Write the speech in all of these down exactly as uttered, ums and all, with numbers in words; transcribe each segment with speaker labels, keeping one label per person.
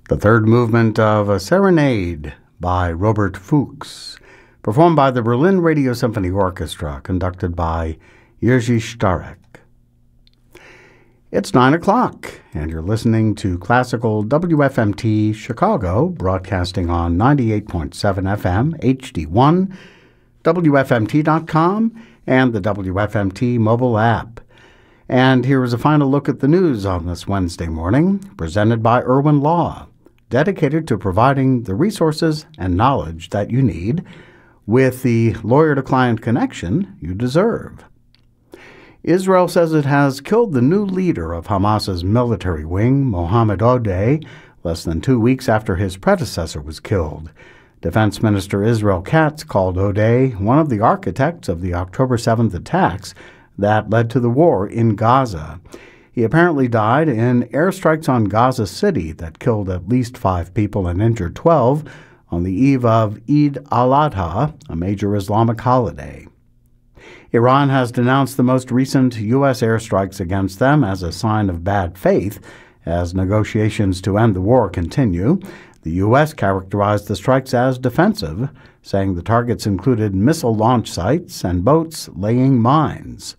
Speaker 1: The third movement of a serenade by Robert Fuchs, performed by the Berlin Radio Symphony Orchestra, conducted by Jerzy Starek. It's nine o'clock, and you're listening to Classical W F M T Chicago, broadcasting on ninety-eight point seven F M, H D one, W F M T dot com, and the W F M T mobile app. And here is a final look at the news on this Wednesday morning, presented by Irwin Law, dedicated to providing the resources and knowledge that you need with the lawyer-to-client connection you deserve. Israel says it has killed the new leader of Hamas's military wing, Mohammed Odeh, less than two weeks after his predecessor was killed. Defense Minister Israel Katz called Odeh one of the architects of the October seventh attacks that led to the war in Gaza. He apparently died in airstrikes on Gaza City that killed at least five people and injured twelve on the eve of Eid al-Adha, a major Islamic holiday. Iran has denounced the most recent U S airstrikes against them as a sign of bad faith as negotiations to end the war continue. The U S characterized the strikes as defensive, saying the targets included missile launch sites and boats laying mines.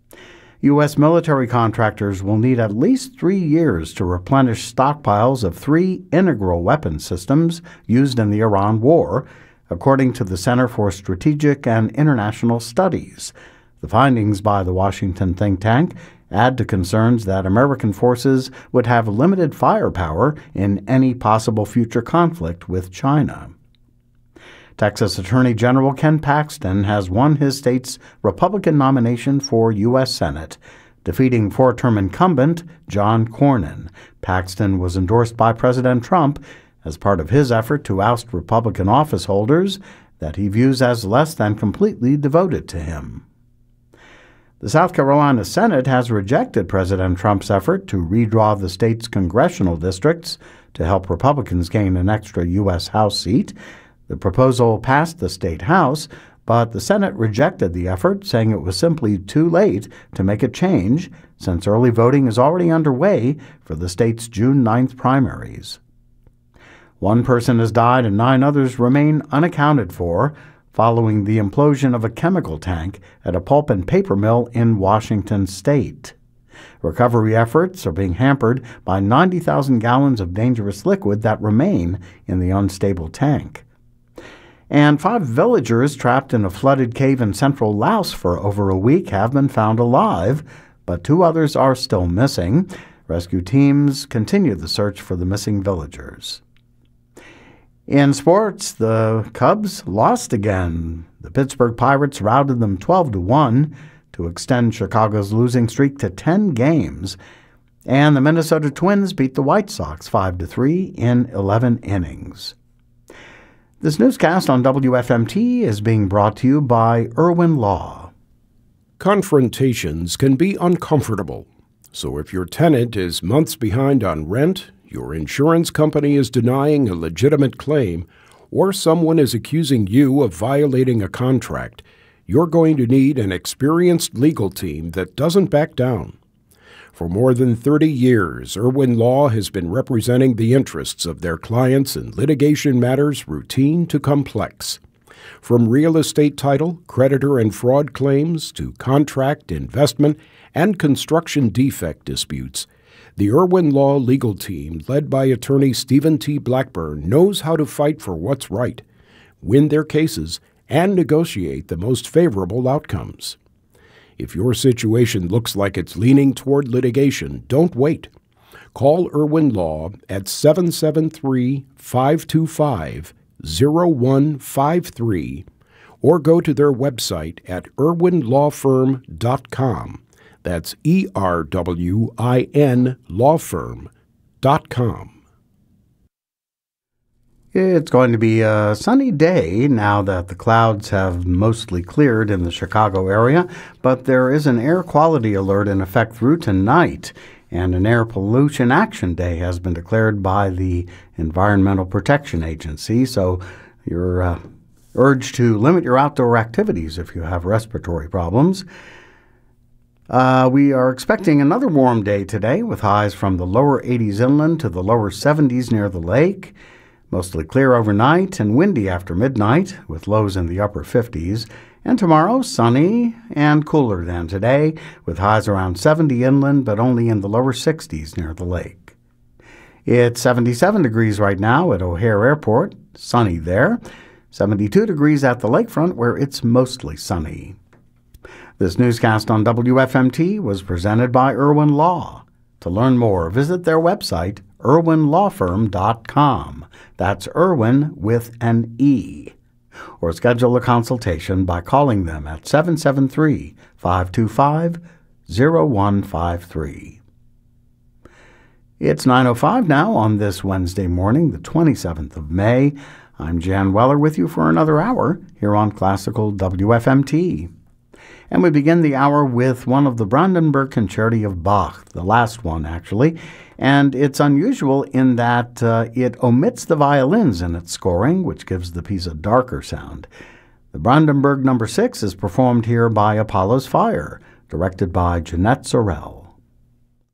Speaker 1: U S military contractors will need at least three years to replenish stockpiles of three integral weapon systems used in the Iran war, according to the Center for Strategic and International Studies. The findings by the Washington think tank add to concerns that American forces would have limited firepower in any possible future conflict with China. Texas Attorney General Ken Paxton has won his state's Republican nomination for U S Senate, defeating four-term incumbent John Cornyn. Paxton was endorsed by President Trump as part of his effort to oust Republican office holders that he views as less than completely devoted to him. The South Carolina Senate has rejected President Trump's effort to redraw the state's congressional districts to help Republicans gain an extra U S House seat. The proposal passed the state House, but the Senate rejected the effort, saying it was simply too late to make a change since early voting is already underway for the state's June ninth primaries. One person has died and nine others remain unaccounted for following the implosion of a chemical tank at a pulp and paper mill in Washington state. Recovery efforts are being hampered by ninety thousand gallons of dangerous liquid that remain in the unstable tank. And five villagers trapped in a flooded cave in central Laos for over a week have been found alive, but two others are still missing. Rescue teams continue the search for the missing villagers. In sports, the Cubs lost again. The Pittsburgh Pirates routed them twelve to one to extend Chicago's losing streak to ten games. And the Minnesota Twins beat the White Sox five to three in eleven innings. This newscast on W F M T is being brought to you by Irwin Law.
Speaker 2: Confrontations can be uncomfortable. So if your tenant is months behind on rent, your insurance company is denying a legitimate claim, or someone is accusing you of violating a contract, you're going to need an experienced legal team that doesn't back down. For more than thirty years, Irwin Law has been representing the interests of their clients in litigation matters routine to complex. From real estate title, creditor and fraud claims to contract, investment, and construction defect disputes, the Irwin Law legal team, led by attorney Stephen T. Blackburn, knows how to fight for what's right, win their cases, and negotiate the most favorable outcomes. If your situation looks like it's leaning toward litigation, don't wait. Call Irwin Law at seven seven three, five two five, zero one five three or go to their website at irwin law firm dot com. That's E R W I N law firm dot com.
Speaker 1: It's going to be a sunny day now that the clouds have mostly cleared in the Chicago area, but there is an air quality alert in effect through tonight, and an air pollution action day has been declared by the Environmental Protection Agency, so you're uh, urged to limit your outdoor activities if you have respiratory problems. Uh, we are expecting another warm day today with highs from the lower eighties inland to the lower seventies near the lake. Mostly clear overnight and windy after midnight with lows in the upper fifties. And tomorrow, sunny and cooler than today with highs around seventy inland but only in the lower sixties near the lake. It's seventy-seven degrees right now at O'Hare Airport, sunny there. seventy-two degrees at the lakefront where it's mostly sunny. This newscast on W F M T was presented by Irwin Law. To learn more, visit their website, irwin law firm dot com. That's Irwin with an E. Or schedule a consultation by calling them at seven seven three, five two five, zero one five three. It's nine oh five now on this Wednesday morning, the twenty-seventh of May. I'm Jan Weller with you for another hour here on Classical W F M T. And we begin the hour with one of the Brandenburg Concerti of Bach, the last one actually, and it's unusual in that uh, it omits the violins in its scoring, which gives the piece a darker sound. The Brandenburg number six is performed here by Apollo's Fire, directed by Jeanette Sorrell.